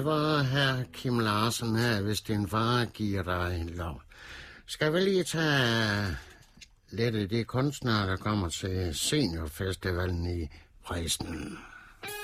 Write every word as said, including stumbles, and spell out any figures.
Det var her Kim Larsen her, hvis din far giver dig lov. Skal vi lige tage lidt af de kunstnere, der kommer til seniorfestivalen i Præsten?